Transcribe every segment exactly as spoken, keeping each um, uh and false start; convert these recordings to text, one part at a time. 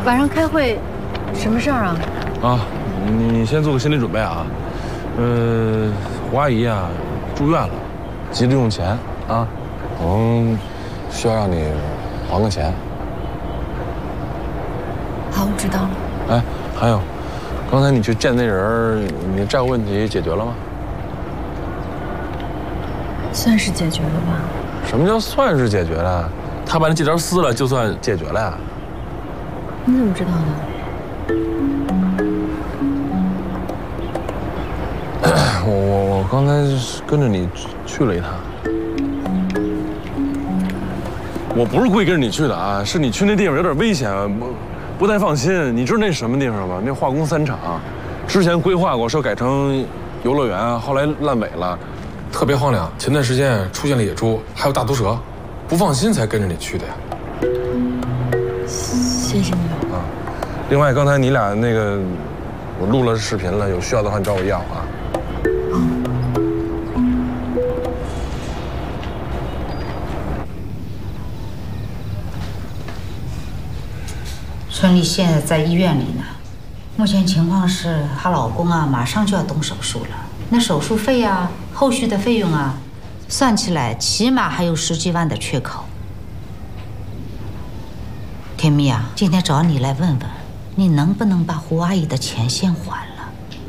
晚上开会，什么事儿啊？ 啊，你先做个心理准备啊。呃，胡阿姨啊，住院了，急着用钱啊，可能需要让你还个钱。 好，我知道了。 哎，还有，刚才你去见那人，你债务问题解决了吗？ 算是解决了吧。 什么叫算是解决了？他把那借条撕了，就算解决了呀？ 你怎么知道的？ 我我我刚才跟着你去了一趟。我不是故意跟着你去的啊，是你去那地方有点危险，不不太放心。你知道那什么地方吗？那化工三厂，之前规划过说改成游乐园，后来烂尾了， 特别荒凉。前段时间出现了野猪，还有大毒蛇，不放心才跟着你去的呀。 谢谢你啊。另外，刚才你俩那个，我录了视频了，有需要的话你找我要啊。 春丽现在在医院里呢，目前情况是她老公啊马上就要动手术了，那手术费啊、后续的费用啊，算起来起码还有十几万的缺口。甜蜜啊，今天找你来问问，你能不能把胡阿姨的钱先还了？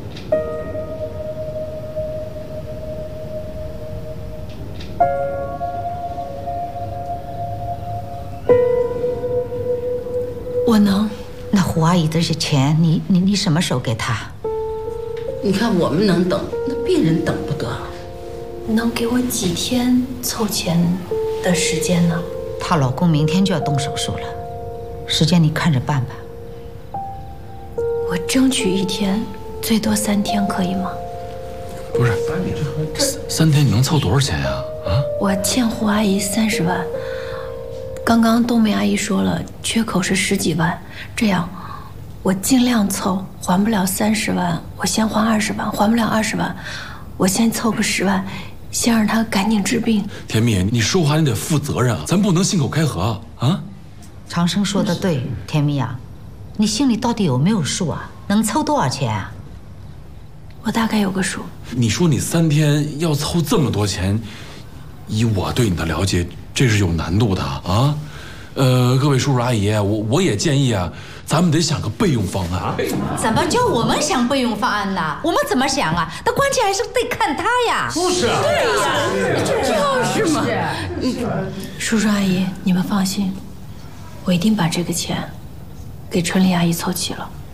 我能。 那胡阿姨的这钱，你你你什么时候给她？ 你看我们能等，那病人等不得。 能给我几天凑钱的时间呢？ 她老公明天就要动手术了，时间你看着办吧。 我争取一天，最多三天，可以吗？ 不是，三三天你能凑多少钱呀？啊？ 我欠胡阿姨三十万。刚刚冬梅阿姨说了，缺口是十几万，这样，我尽量凑，还不了三十万，我先还二十万，还不了二十万，我先凑个十万，先让她赶紧治病。 甜蜜，你说话你得负责任啊，咱不能信口开河啊。 长生说的对，甜蜜啊，你心里到底有没有数啊？能凑多少钱啊？ 我大概有个数。 你说你三天要凑这么多钱，以我对你的了解，这是有难度的啊。呃，各位叔叔阿姨，我我也建议啊，咱们得想个备用方案。 怎么叫我们想备用方案呢？我们怎么想啊？那关键还是得看他呀。 不是， 对呀， 就是嘛。嗯，叔叔阿姨，你们放心，我一定把这个钱给春丽阿姨凑齐了。